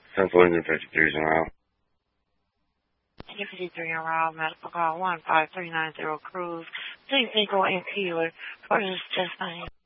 Central Engine 53 is around. 53 around, medical call 15390 cruise. Please equal in Keeler for this test.